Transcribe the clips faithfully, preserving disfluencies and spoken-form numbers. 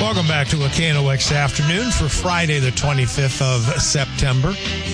Welcome back to a K N O X Afternoon for Friday, the twenty-fifth of September.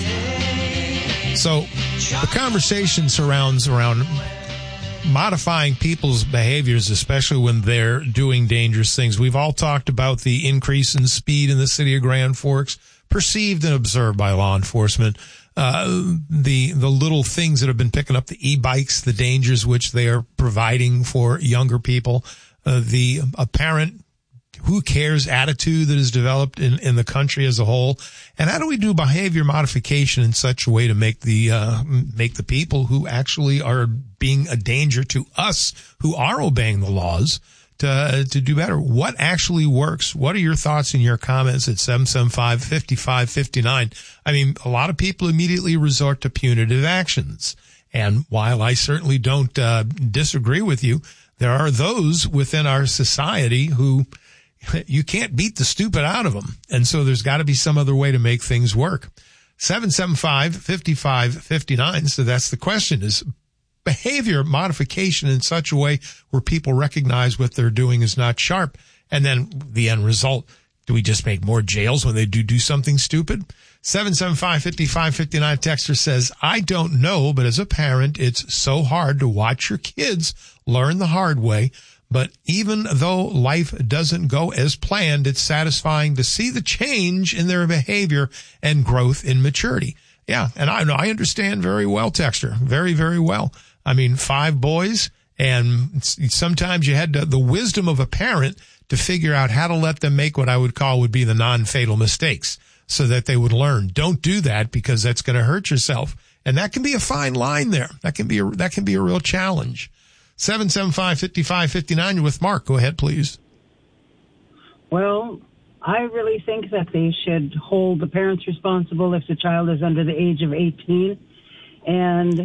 So the conversation surrounds around modifying people's behaviors, especially when they're doing dangerous things. We've all talked about the increase in speed in the city of Grand Forks, perceived and observed by law enforcement. Uh, the, the little things that have been picking up, the e-bikes, the dangers which they are providing for younger people, uh, the apparent who cares attitude that is developed in, in the country as a whole. And how do we do behavior modification in such a way to make the, uh, make the people who actually are being a danger to us who are obeying the laws to, uh, to do better? What actually works? What are your thoughts and your comments at seven seven five, five five five nine? I mean, a lot of people immediately resort to punitive actions. And while I certainly don't, uh, disagree with you, there are those within our society who, you can't beat the stupid out of them. And so there's got to be some other way to make things work. seven seven five, five five five nine. So that's the question, is behavior modification in such a way where people recognize what they're doing is not sharp. And then the end result, do we just make more jails when they do do something stupid? seven seven five, five five five nine texter says, I don't know, but as a parent, it's so hard to watch your kids learn the hard way. But even though life doesn't go as planned, it's satisfying to see the change in their behavior and growth in maturity. Yeah, and I know I understand very well, Texter, very, very well. I mean, five boys, and sometimes you had to, the wisdom of a parent to figure out how to let them make what I would call would be the non-fatal mistakes so that they would learn. Don't do that because that's going to hurt yourself. And that can be a fine line there. That can be a, that can be a real challenge. seven seven five, five five five nine, you're with Mark. Go ahead, please. Well, I really think that they should hold the parents responsible if the child is under the age of eighteen. And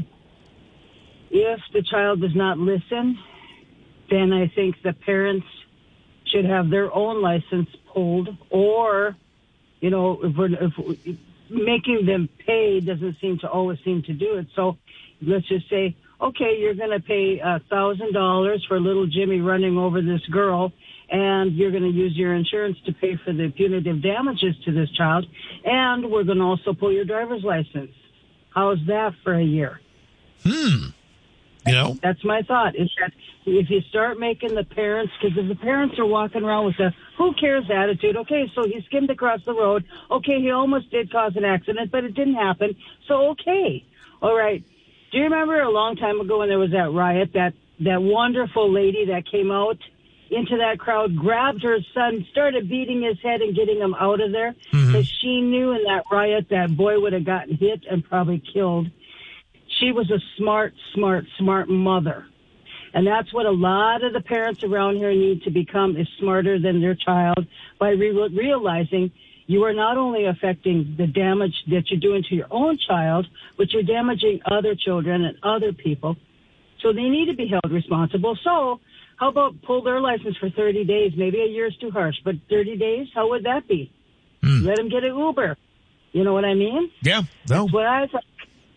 if the child does not listen, then I think the parents should have their own license pulled, or, you know, if, we're, if making them pay doesn't seem to always seem to do it. So let's just say, okay, you're going to pay a thousand dollars for little Jimmy running over this girl, and you're going to use your insurance to pay for the punitive damages to this child, and we're going to also pull your driver's license. How's that for a year? Hmm. You know? That's my thought, is that if you start making the parents, because if the parents are walking around with a who cares attitude, okay, so he skimmed across the road, okay, he almost did cause an accident, but it didn't happen, so okay, all right. Do you remember a long time ago when there was that riot, that, that wonderful lady that came out into that crowd, grabbed her son, started beating his head and getting him out of there? Because mm-hmm. she knew in that riot that boy would have gotten hit and probably killed. She was a smart, smart, smart mother. And that's what a lot of the parents around here need to become, is smarter than their child by re- realizing you are not only affecting the damage that you're doing to your own child, but you're damaging other children and other people. So they need to be held responsible. So how about pull their license for thirty days? Maybe a year is too harsh, but thirty days, how would that be? Mm. Let them get an Uber. You know what I mean? Yeah. No. That's what I thought.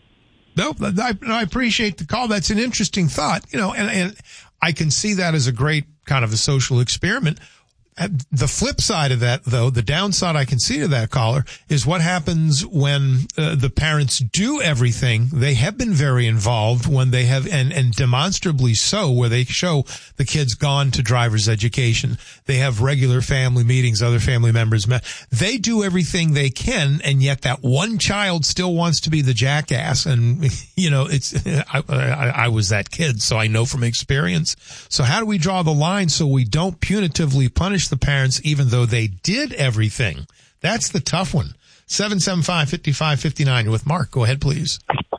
No, I, I appreciate the call. That's an interesting thought, you know, and, and I can see that as a great kind of a social experiment. The flip side of that, though, the downside I can see to that caller is what happens when uh, the parents do everything. They have been very involved when they have, and, and demonstrably so, where they show the kids gone to driver's education. They have regular family meetings, other family members met. They do everything they can, and yet that one child still wants to be the jackass. And, you know, it's, I, I, I was that kid, so I know from experience. So how do we draw the line so we don't punitively punish the parents even though they did everything? That's the tough one. seven seven five, five five five nine with Mark. Go ahead, please.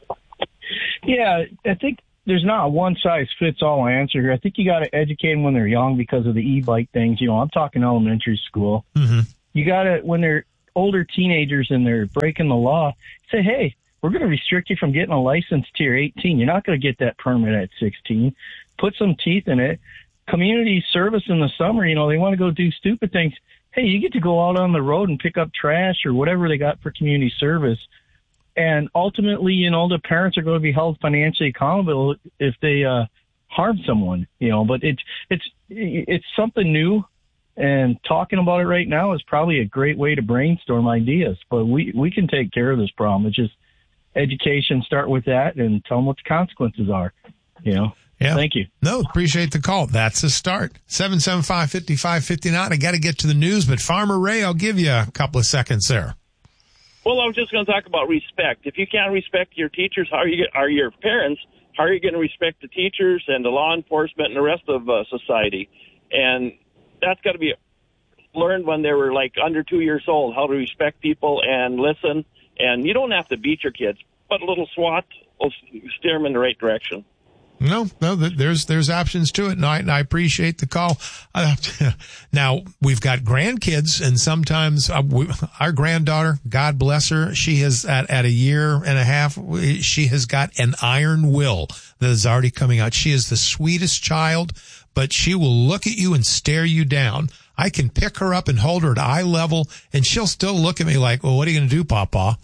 Yeah, I think there's not a one-size-fits-all answer here. I think you got to educate them when they're young because of the e-bike things. You know, I'm talking elementary school. Mm-hmm. You got to, when they're older teenagers and they're breaking the law, say, hey, we're going to restrict you from getting a license till you're eighteen. You're not going to get that permit at sixteen. Put some teeth in it. Community service in the summer, you know, they want to go do stupid things. Hey, you get to go out on the road and pick up trash or whatever they got for community service. And ultimately, you know, the parents are going to be held financially accountable if they uh, harm someone, you know, but it's, it's, it's something new. And talking about it right now is probably a great way to brainstorm ideas. But we, we can take care of this problem. It's just education, start with that and tell them what the consequences are, you know. Yeah. Thank you. No, appreciate the call. That's a start. seven seven five, five five five nine. I got to get to the news, but Farmer Ray, I'll give you a couple of seconds there. Well, I was just going to talk about respect. If you can't respect your teachers, how are you? Are your parents? How are you going to respect the teachers and the law enforcement and the rest of uh, society? And that's got to be learned when they were like under two years old. How to respect people and listen. And you don't have to beat your kids, but a little swat will steer them in the right direction. No, no, there's there's options to it, and I, and I appreciate the call. Uh, now, we've got grandkids, and sometimes uh, we, our granddaughter, God bless her, she has, at, at a year and a half, she has got an iron will that is already coming out. She is the sweetest child, but she will look at you and stare you down. I can pick her up and hold her at eye level, and she'll still look at me like, well, what are you going to do, Papa?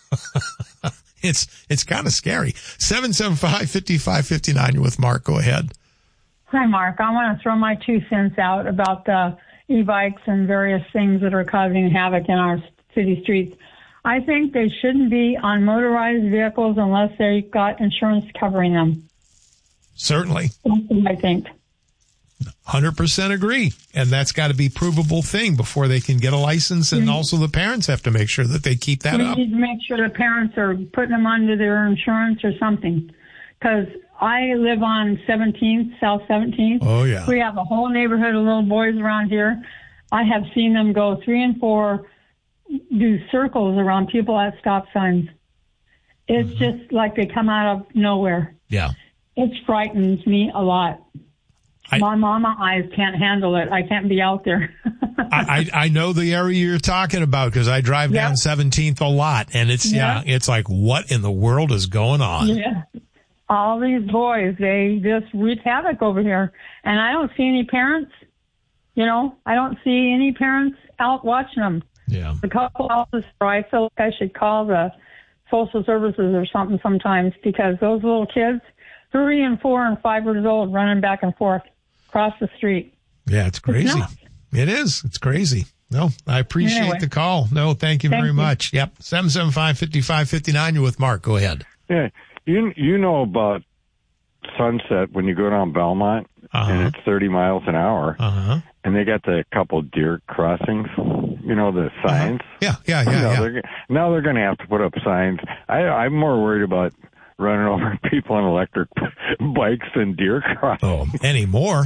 It's it's kind of scary. seven seven five, five five five nine. You're with Mark. Go ahead. Hi, Mark. I want to throw my two cents out about the e-bikes and various things that are causing havoc in our city streets. I think they shouldn't be on motorized vehicles unless they've got insurance covering them. Certainly. That's what I think. one hundred percent agree. And that's got to be a provable thing before they can get a license. And also the parents have to make sure that they keep that we up. We need to make sure the parents are putting them under their insurance or something. Because I live on seventeenth, South seventeenth. Oh, yeah. We have a whole neighborhood of little boys around here. I have seen them go three and four, do circles around people at stop signs. It's mm-hmm. just like they come out of nowhere. Yeah. It frightens me a lot. I, My mama eyes can't handle it. I can't be out there. I, I know the area you're talking about because I drive yep. down seventeenth a lot, and it's yeah. yeah, it's like, what in the world is going on? Yeah, all these boys, they just wreak havoc over here, and I don't see any parents. You know, I don't see any parents out watching them. Yeah, the couple houses, I feel like I should call the social services or something sometimes because those little kids, three and four and five years old, running back and forth across the street. Yeah, it's crazy. It's it is. It's crazy. No, I appreciate anyway. the call. No, thank you thank very you. much. Yep. seven seven five, five five five nine. You're with Mark. Go ahead. Yeah. You you know about Sunset when you go down Belmont uh-huh. and it's thirty miles an hour uh-huh. and they got the couple deer crossings, you know, the signs. Uh-huh. Yeah, yeah, yeah. Now yeah. they're, now they're going to have to put up signs. I, I'm more worried about running over people on electric bikes and deer crossing. Oh, anymore.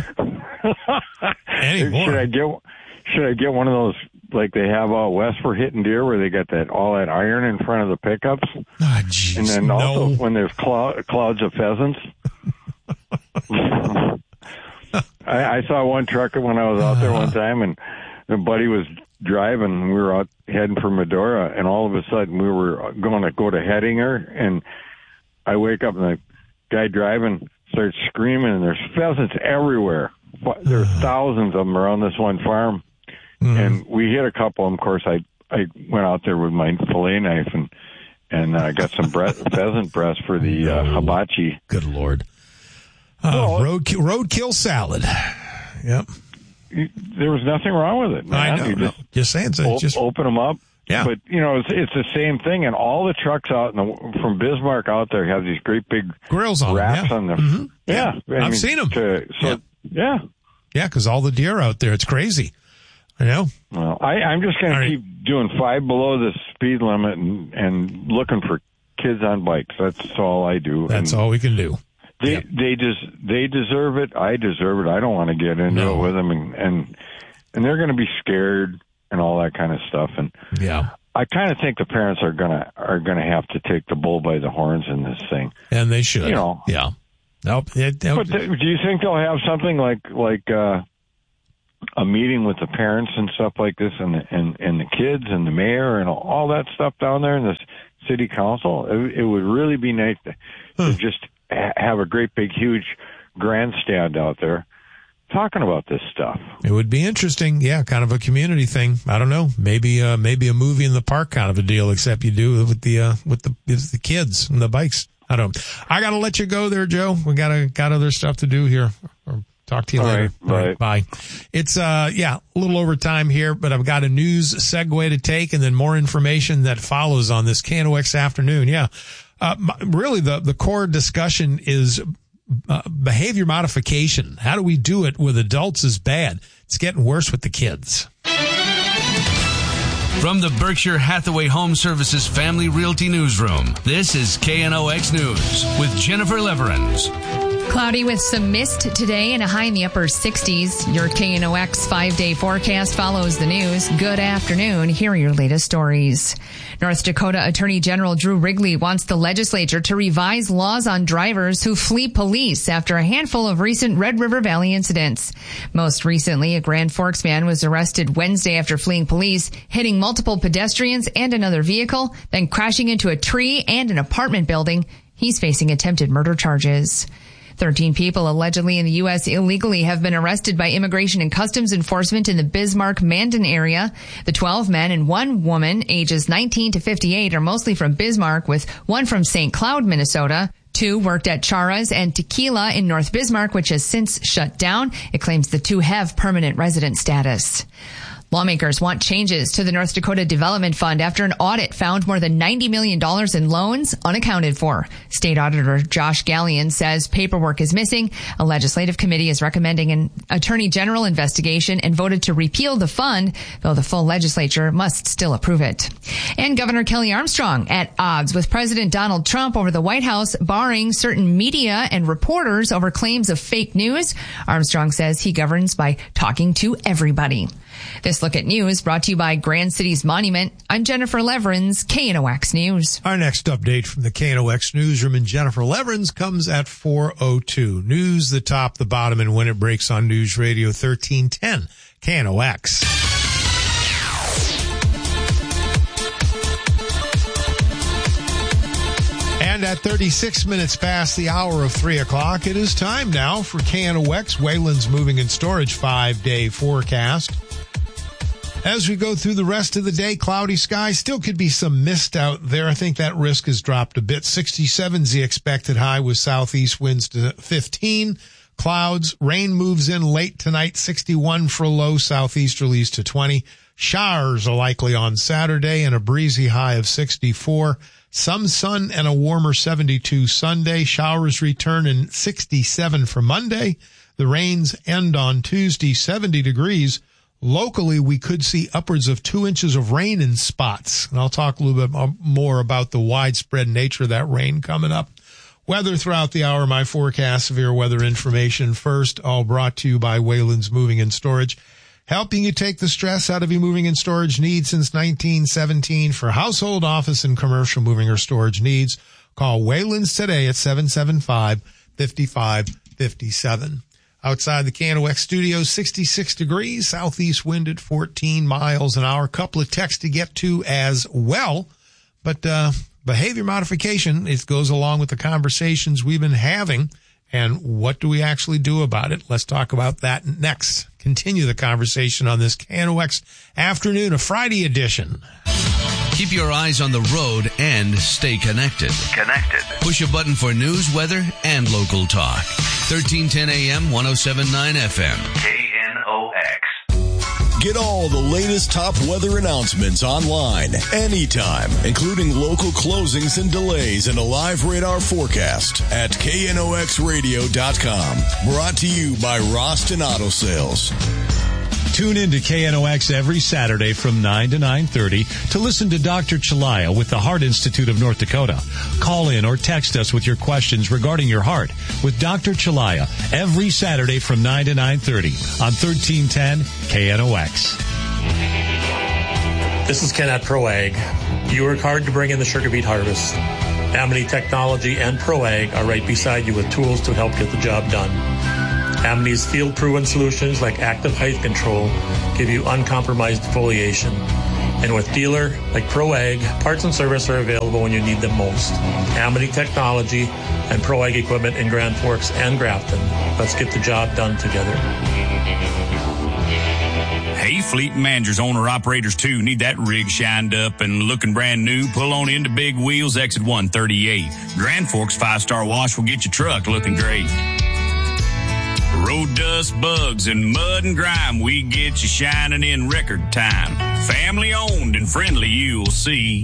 anymore. Should I get should I get one of those like they have out west for hitting deer where they got that all that iron in front of the pickups? Oh, geez, and then no. also when there's clou- clouds of pheasants. I, I saw one trucker when I was out there one time, and a buddy was driving. We were out heading for Medora, and all of a sudden we were going to go to Hettinger, and I wake up and the guy driving starts screaming, and there's pheasants everywhere. There's thousands of them around this one farm. Mm-hmm. And we hit a couple of them. Of course, I, I went out there with my fillet knife and and uh, got some bre- pheasant breast for the uh, hibachi. Good Lord. Uh, well, road, roadkill salad. Yep. There was nothing wrong with it, man. I know. You just, no. just saying. So op- just open them up. Yeah. But, you know, it's, it's the same thing. And all the trucks out in the, from Bismarck out there have these great big grills on wraps them. on them. Mm-hmm. Yeah. yeah. I I've mean, seen them. To, so, yeah. Yeah. Yeah, because all the deer out there, it's crazy. I know. Well, I, I'm just going to keep right. doing five below the speed limit and, and looking for kids on bikes. That's all I do. That's and all we can do. They yep. they des- they deserve it. I deserve it. I don't want to get into no. it with them, and and, and they're going to be scared and all that kind of stuff. And yeah. I kind of think the parents are gonna are gonna have to take the bull by the horns in this thing, and they should. You know, yeah. Nope. It, it, but th- do you think they'll have something like like uh, a meeting with the parents and stuff like this, and the, and and the kids and the mayor and all that stuff down there in the city council? It, it would really be nice to, huh. to just ha- have a great big huge grandstand out there talking about this stuff. It would be interesting. Yeah, kind of a community thing. I don't know. Maybe uh, maybe a movie in the park kind of a deal, except you do it with the uh, with the with the kids and the bikes. I don't. I got to let you go there, Joe. We got to got other stuff to do here. Or Talk to you All later. right, All right, bye. It's, uh, yeah, a little over time here, but I've got a news segue to take and then more information that follows on this K N O X afternoon. Yeah. Uh, really the, the core discussion is uh, behavior modification. How do we do it with adults is bad. It's getting worse with the kids. From the Berkshire Hathaway Home Services Family Realty Newsroom, this is K N O X News with Jennifer Leverins. Cloudy with some mist today and a high in the upper sixties. Your K N O X five-day forecast follows the news. Good afternoon. Here are your latest stories. North Dakota Attorney General Drew Wrigley wants the legislature to revise laws on drivers who flee police after a handful of recent Red River Valley incidents. Most recently, a Grand Forks man was arrested Wednesday after fleeing police, hitting multiple pedestrians and another vehicle, then crashing into a tree and an apartment building. He's facing attempted murder charges. thirteen people allegedly in the U S illegally have been arrested by Immigration and Customs Enforcement in the Bismarck-Mandan area. The twelve men and one woman, ages nineteen to fifty-eight, are mostly from Bismarck, with one from Saint Cloud, Minnesota. Two worked at Chara's and Tequila in North Bismarck, which has since shut down. It claims the two have permanent resident status. Lawmakers want changes to the North Dakota Development Fund after an audit found more than ninety million dollars in loans unaccounted for. State Auditor Josh Gallion says paperwork is missing. A legislative committee is recommending an Attorney General investigation and voted to repeal the fund, though the full legislature must still approve it. And Governor Kelly Armstrong at odds with President Donald Trump over the White House barring certain media and reporters over claims of fake news. Armstrong says he governs by talking to everybody. This Look at News brought to you by Grand Cities Monument. I'm Jennifer Leverins, K N O X News. Our next update from the K N O X Newsroom and Jennifer Leverins comes at four oh two. News, the top, the bottom, and when it breaks on News Radio thirteen ten, K N O X. And at thirty-six minutes past the hour of three o'clock, it is time now for K N O X, Wayland's Moving and Storage five-day forecast. As we go through the rest of the day, cloudy skies, still could be some mist out there. I think that risk has dropped a bit. sixty-seven is the expected high with southeast winds to fifteen. Clouds, rain moves in late tonight, sixty-one for a low, southeasterlies to twenty. Showers are likely on Saturday and a breezy high of sixty-four. Some sun and a warmer seventy-two Sunday. Showers return in sixty-seven for Monday. The rains end on Tuesday, seventy degrees. Locally, we could see upwards of two inches of rain in spots. And I'll talk a little bit more about the widespread nature of that rain coming up. Weather throughout the hour, my forecast, severe weather information first, all brought to you by Wayland's Moving and Storage, helping you take the stress out of your moving and storage needs since nineteen seventeen. For household, office, and commercial moving or storage needs, call Wayland's today at seven seven five, five five five seven. Outside the K N O X studios, sixty-six degrees, southeast wind at fourteen miles an hour. Couple of texts to get to as well. But uh behavior modification, it goes along with the conversations we've been having. And what do we actually do about it? Let's talk about that next. Continue the conversation on this K N O X afternoon, a Friday edition. Keep your eyes on the road and stay connected. Connected. Push a button for news, weather, and local talk. thirteen ten A M, ten seventy-nine F M. K N O X. Get all the latest top weather announcements online, anytime, including local closings and delays and a live radar forecast at K N O X radio dot com. Brought to you by Roston Auto Sales. Tune in to K N O X every Saturday from nine to nine thirty to listen to Doctor Chalaya with the Heart Institute of North Dakota. Call in or text us with your questions regarding your heart with Doctor Chalaya every Saturday from nine to nine thirty on thirteen ten K N O X. This is Ken at ProAg. You work hard to bring in the sugar beet harvest. Amity Technology and ProAg are right beside you with tools to help get the job done. Amity's field-proven solutions like active height control give you uncompromised foliation. And with dealer like ProAg, parts and service are available when you need them most. Amity Technology and ProAg equipment in Grand Forks and Grafton. Let's get the job done together. Hey, fleet managers, owner-operators, too. Need that rig shined up and looking brand new? Pull on into Big Wheels, exit one thirty-eight. Grand Forks five-star wash will get your truck looking great. Road dust, bugs, and mud and grime, we get you shining in record time. Family owned and friendly, you'll see.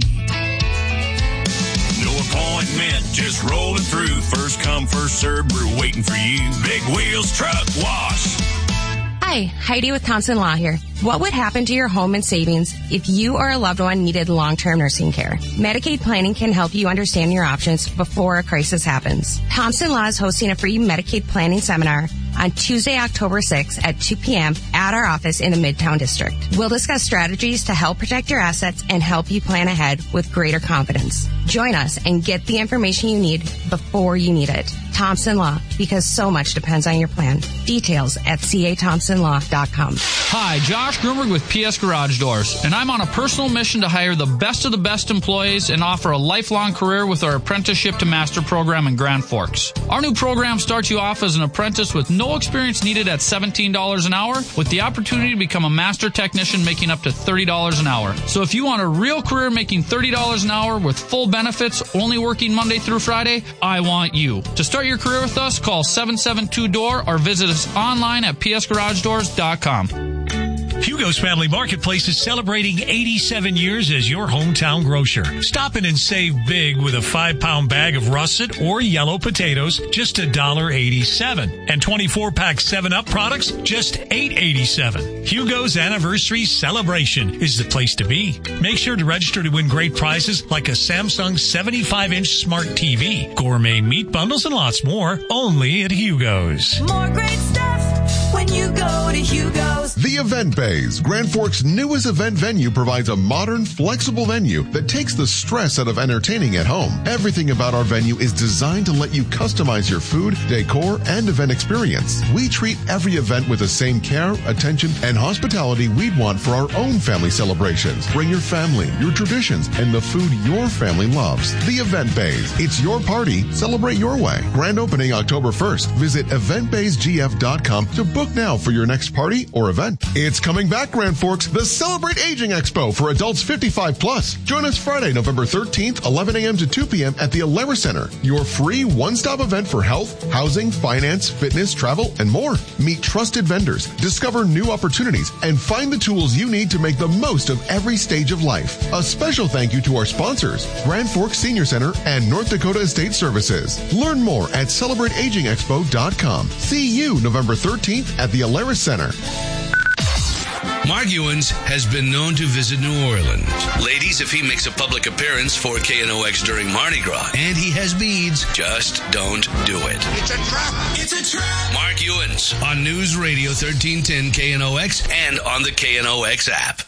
No appointment, just rolling through. First come, first served, we're waiting for you. Big Wheels Truck Wash. Hi, Heidi with Thompson Law here. What would happen to your home and savings if you or a loved one needed long-term nursing care? Medicaid planning can help you understand your options before a crisis happens. Thompson Law is hosting a free Medicaid planning seminar on Tuesday, October sixth at two p.m. at our office in the Midtown District. We'll discuss strategies to help protect your assets and help you plan ahead with greater confidence. Join us and get the information you need before you need it. Thompson Law, because so much depends on your plan. Details at c a thompson law dot com. Hi, Josh Grumberg with P S Garage Doors, and I'm on a personal mission to hire the best of the best employees and offer a lifelong career with our Apprenticeship to Master program in Grand Forks. Our new program starts you off as an apprentice with no experience needed at seventeen dollars an hour, with the opportunity to become a master technician making up to thirty dollars an hour. So if you want a real career making thirty dollars an hour with full benefits, only working Monday through Friday, I want you. To start your career with us, call seven seven two D O O R or visit us online at p s garage doors dot com. Hugo's Family Marketplace is celebrating eighty-seven years as your hometown grocer. Stop in and save big with a five-pound bag of russet or yellow potatoes, just one dollar eighty-seven. And twenty-four pack seven up products, just eight eighty-seven. Hugo's Anniversary Celebration is the place to be. Make sure to register to win great prizes like a Samsung seventy-five inch smart T V, gourmet meat bundles, and lots more, only at Hugo's. More great stuff when you go to Hugo's. The Event Bays, Grand Forks' newest event venue, provides a modern, flexible venue that takes the stress out of entertaining at home. Everything about our venue is designed to let you customize your food, decor, and event experience. We treat every event with the same care, attention, and hospitality we'd want for our own family celebrations. Bring your family, your traditions, and the food your family loves. The Event Bays. It's your party. Celebrate your way. Grand opening October first. Visit event bays g f dot com to book now for your next party or event. It's coming back, Grand Forks, the Celebrate Aging Expo for adults fifty-five plus. Join us Friday, November thirteenth, eleven a.m. to two p.m. at the Alara Center, your free one-stop event for health, housing, finance, fitness, travel, and more. Meet trusted vendors, discover new opportunities, and find the tools you need to make the most of every stage of life. A special thank you to our sponsors, Grand Forks Senior Center and North Dakota Estate Services. Learn more at celebrate aging expo dot com. See you November thirteenth at the Alara Center. Mark Ewens has been known to visit New Orleans. Ladies, if he makes a public appearance for K N O X during Mardi Gras and he has beads, just don't do it. It's a trap! It's a trap! Mark Ewens on News Radio thirteen ten K N O X and on the K N O X app.